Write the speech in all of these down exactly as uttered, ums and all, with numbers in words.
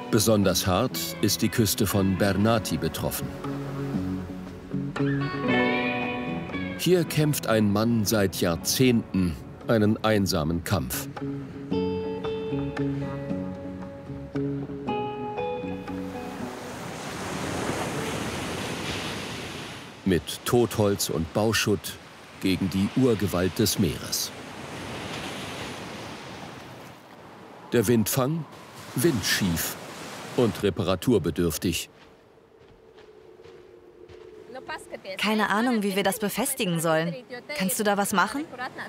Besonders hart ist die Küste von Bernati betroffen. Hier kämpft ein Mann seit Jahrzehnten einen einsamen Kampf. Mit Totholz und Bauschutt gegen die Urgewalt des Meeres. Der Windfang windschief und reparaturbedürftig. Keine Ahnung, wie wir das befestigen sollen. Kannst du da was machen?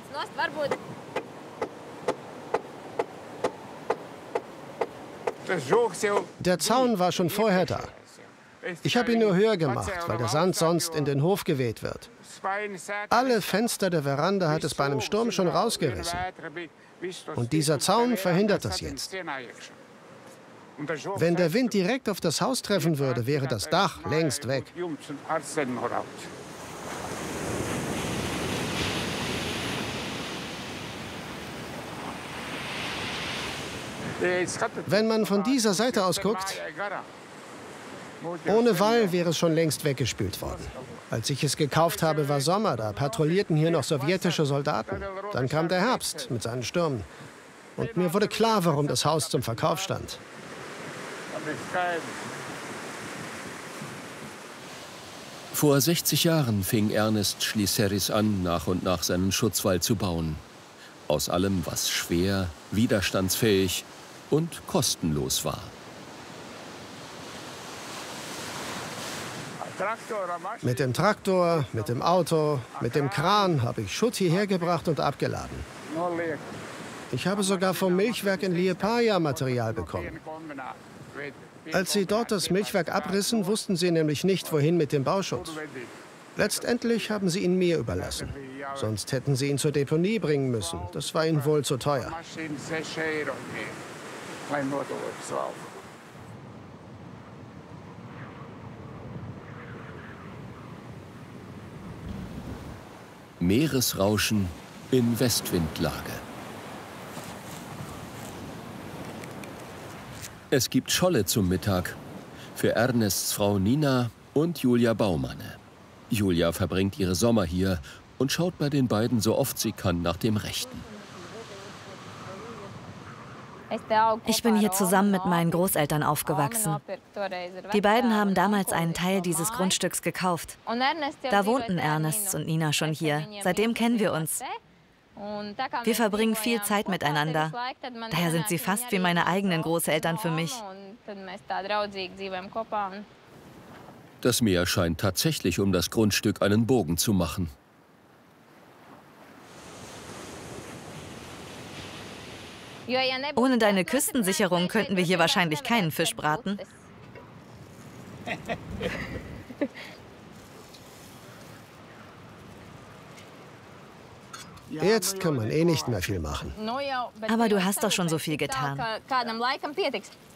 Der Zaun war schon vorher da. Ich habe ihn nur höher gemacht, weil der Sand sonst in den Hof geweht wird. Alle Fenster der Veranda hat es bei einem Sturm schon rausgerissen. Und dieser Zaun verhindert das jetzt. Wenn der Wind direkt auf das Haus treffen würde, wäre das Dach längst weg. Wenn man von dieser Seite aus guckt, ohne Wall wäre es schon längst weggespült worden. Als ich es gekauft habe, war Sommer, da patrouillierten hier noch sowjetische Soldaten. Dann kam der Herbst mit seinen Stürmen. Und mir wurde klar, warum das Haus zum Verkauf stand. Vor sechzig Jahren fing Ernest Schliseris an, nach und nach seinen Schutzwall zu bauen. Aus allem, was schwer, widerstandsfähig und kostenlos war. Mit dem Traktor, mit dem Auto, mit dem Kran habe ich Schutt hierher gebracht und abgeladen. Ich habe sogar vom Milchwerk in Liepaja Material bekommen. Als sie dort das Milchwerk abrissen, wussten sie nämlich nicht, wohin mit dem Bauschutt. Letztendlich haben sie ihn mir überlassen. Sonst hätten sie ihn zur Deponie bringen müssen. Das war ihnen wohl zu teuer. Meeresrauschen in Westwindlage. Es gibt Scholle zum Mittag für Ernests Frau Nina und Julia Baumanne. Julia verbringt ihre Sommer hier und schaut bei den beiden so oft sie kann nach dem Rechten. Ich bin hier zusammen mit meinen Großeltern aufgewachsen. Die beiden haben damals einen Teil dieses Grundstücks gekauft. Da wohnten Ernest und Nina schon hier. Seitdem kennen wir uns. Wir verbringen viel Zeit miteinander. Daher sind sie fast wie meine eigenen Großeltern für mich. Das Meer scheint tatsächlich um das Grundstück einen Bogen zu machen. Ohne deine Küstensicherung könnten wir hier wahrscheinlich keinen Fisch braten. Jetzt kann man eh nicht mehr viel machen. Aber du hast doch schon so viel getan.